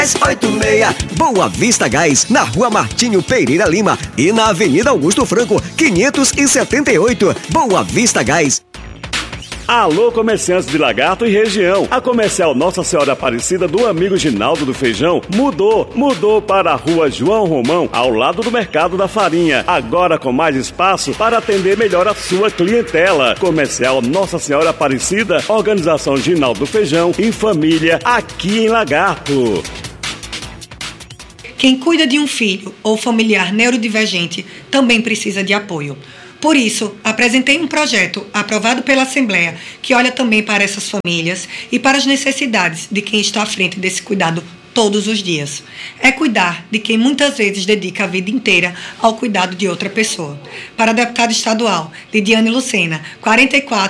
86, Boa Vista Gás, na Rua Martinho Pereira Lima e na Avenida Augusto Franco, 578, Boa Vista Gás. Alô, comerciantes de Lagarto e região. A Comercial Nossa Senhora Aparecida do amigo Ginaldo do Feijão mudou para a Rua João Romão, ao lado do Mercado da Farinha. Agora com mais espaço para atender melhor a sua clientela. Comercial Nossa Senhora Aparecida, Organização Ginaldo do Feijão, em família, aqui em Lagarto. Quem cuida de um filho ou familiar neurodivergente também precisa de apoio. Por isso, apresentei um projeto aprovado pela Assembleia que olha também para essas famílias e para as necessidades de quem está à frente desse cuidado todos os dias. É cuidar de quem muitas vezes dedica a vida inteira ao cuidado de outra pessoa. Para a deputada estadual Lidiane Lucena, 44